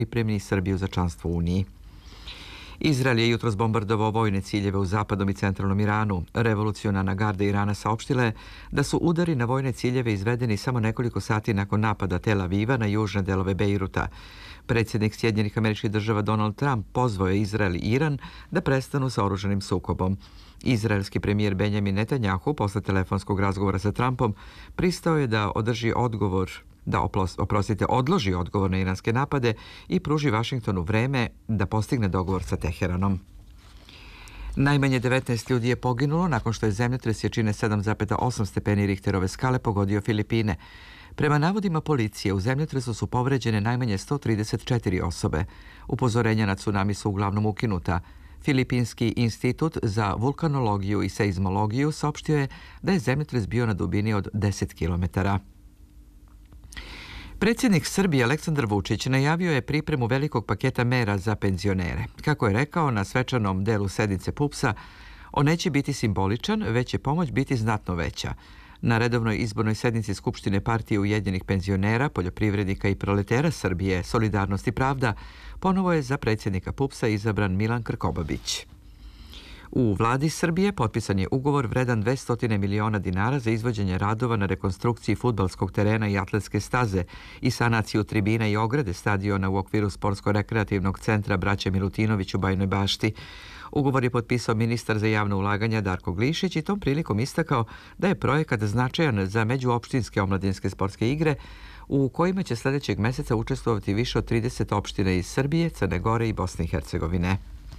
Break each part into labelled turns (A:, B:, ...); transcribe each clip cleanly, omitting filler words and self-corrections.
A: pripremi Srbiju za članstvo u Uniji. Izrael je jutros bombardovao vojne ciljeve u zapadnom i centralnom Iranu. Revolucionarna garda Irana saopštila je da su udari na vojne ciljeve izvedeni samo nekoliko sati nakon napada Tel Aviva na južne delove Bejruta. Predsjednik Sjedinjenih Američkih Država Donald Trump pozvao je Izrael i Iran da prestanu sa oružanim sukobom. Izraelski premijer Benjamin Netanjahu posle telefonskog razgovora sa Trumpom pristao je da odloži odgovor na iranske napade i pruži Vašingtonu vreme da postigne dogovor sa Teheranom. Najmanje 19 ljudi je poginulo nakon što je zemljotres jačine 7,8 stepeni Richterove skale pogodio Filipine. Prema navodima policije, u zemljotresu su povređene najmanje 134 osobe. Upozorenja na tsunami su uglavnom ukinuta. Filipinski institut za vulkanologiju i seizmologiju saopštio je da je zemljotres bio na dubini od 10 kilometara. Predsjednik Srbije Aleksandar Vučić najavio je pripremu velikog paketa mera za penzionere. Kako je rekao na svečanom delu sednice PUPS-a, on neće biti simboličan, već će pomoć biti znatno veća. Na redovnoj izbornoj sednici Skupštine partije Ujedinjenih penzionera, poljoprivrednika i proletera Srbije, Solidarnost i pravda, ponovo je za predsjednika PUPS-a izabran Milan Krkobabić. U vladi Srbije potpisan je ugovor vredan 200 miliona dinara za izvođenje radova na rekonstrukciji fudbalskog terena i atletske staze i sanaciju tribina i ograde stadiona u okviru Sportsko-rekreativnog centra Braće Milutinović u Bajinoj Bašti. Ugovor je potpisao ministar za javno ulaganja Darko Glišić i tom prilikom istakao da je projekat značajan za međuopštinske omladinske sportske igre u kojima će sljedećeg meseca učestvovati više od 30 opština iz Srbije, Crne Gore i Bosne i Hercegovine.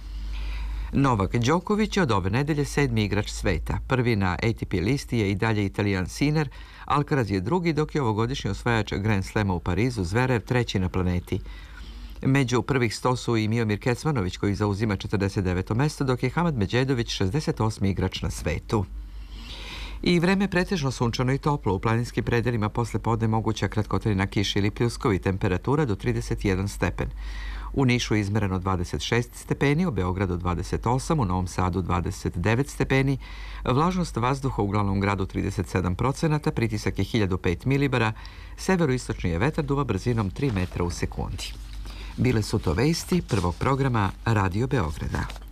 A: Novak Đoković je od ove nedelje 7. igrač sveta. Prvi na ATP listi je i dalje Italijan Sinner, Alcaraz je drugi, dok je ovogodišnji osvajač Grand Slema u Parizu Zverev treći na planeti. Među prvih 100 su i Miomir Kecmanović koji zauzima 49. mesto, dok je Hamad Medžedović 68. igrač na svetu. I vreme pretežno sunčano i toplo. U planinskim predelima posle podne moguća kratkotrajna kiša ili pljuskovi, temperatura do 31 stepen. U Nišu je izmereno 26 stepeni, u Beogradu 28, u Novom Sadu 29 stepeni, vlažnost vazduha u glavnom gradu 37%, pritisak je 1005 milibara, severoistočni je vetar, duva brzinom 3 metra u sekundi. Bile su to vesti prvog programa Radio Beograda.